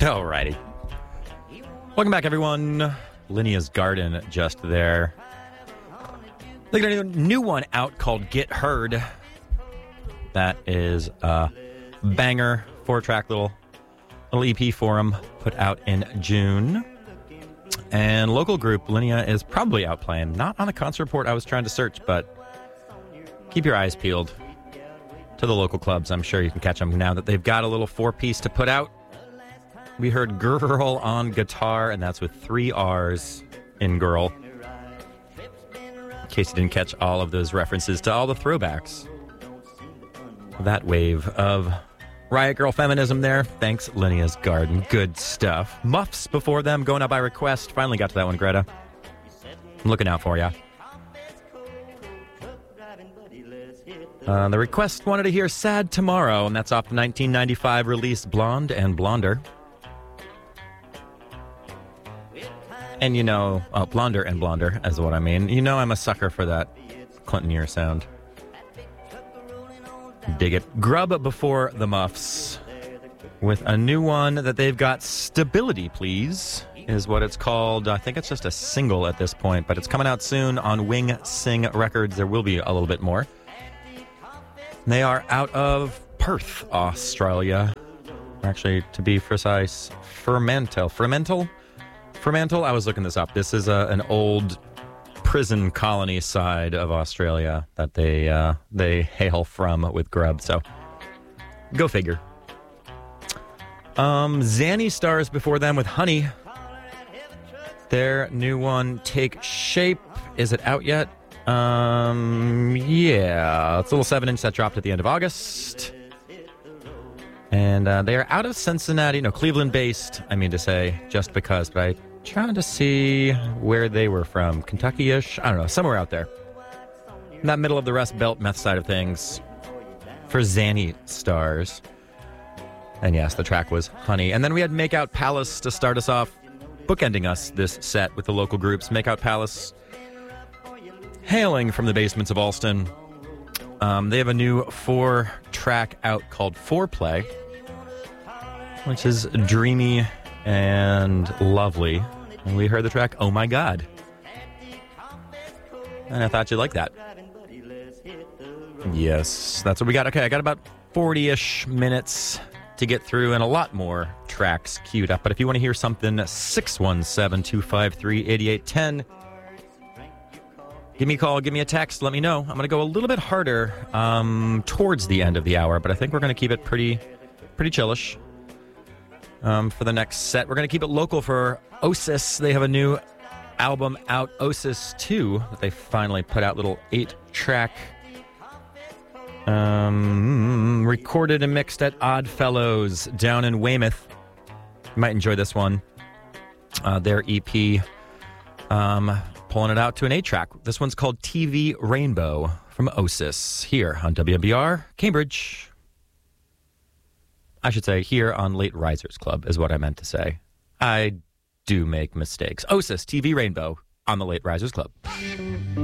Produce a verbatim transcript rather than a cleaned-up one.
Alrighty. Welcome back, everyone. Linnea's Garden just there. They got a new one out called Get Heard. That is a banger, four-track little, little E P for them, put out in June. And local group, Linnea, is probably out playing. Not on a concert report I was trying to search, but keep your eyes peeled to the local clubs. I'm sure you can catch them now that they've got a little four-piece to put out. We heard Girl on guitar, and that's with three R's in Girl. In case you didn't catch all of those references to all the throwbacks. That wave of Riot Girl feminism there. Thanks, Linnea's Garden. Good stuff. Muffs before them, going out by request. Finally got to that one, Greta. I'm looking out for ya. Uh, the request wanted to hear Sad Tomorrow, and that's off the nineteen ninety-five release Blonde and Blonder. And you know, oh, Blonder and Blonder is what I mean. You know I'm a sucker for that Clinton year sound. Dig it. Grub before the Muffs with a new one that they've got, Stability Please is what it's called. I think it's just a single at this point, but it's coming out soon on Wing Sing Records. There will be a little bit more. They are out of Perth, Australia. Actually, to be precise, Fremantle. Fremantle? Fremantle? I was looking this up. This is a, an old prison colony side of Australia that they uh, they hail from with Grub. So, go figure. Um, Zanny Stars before them with Honey. Their new one, Take Shape. Is it out yet? Um, yeah. It's a little seven inch that dropped at the end of August. And uh, they are out of Cincinnati. No, Cleveland-based, I mean to say, just because. But I trying to see where they were from. Kentucky-ish? I don't know. Somewhere out there. In that middle of the Rust Belt meth side of things. For Zanny Stars. And yes, the track was Honey. And then we had Makeout Palace to start us off. Bookending us this set with the local groups. Makeout Palace, hailing from the basements of Alston. Um, they have a new four-track out called Foreplay, which is dreamy and lovely. And we heard the track, Oh My God. And I thought you'd like that. Yes, that's what we got. Okay, I got about forty-ish minutes to get through and a lot more tracks queued up. But if you want to hear something, six one seven, two five three, eight eight one zero. Give me a call, give me a text, let me know. I'm going to go a little bit harder um, towards the end of the hour, but I think we're going to keep it pretty pretty chillish um, for the next set. We're going to keep it local for Osis. They have a new album out, Osis two, that they finally put out, little eight-track, um, recorded and mixed at Odd Fellows down in Weymouth. You might enjoy this one. Uh, their E P, um... pulling it out to an eight-track. This one's called T V Rainbow from Osis, here on W M B R Cambridge. I should say here on Late Risers Club is what I meant to say. I do make mistakes. Osis, T V Rainbow on the Late Risers Club.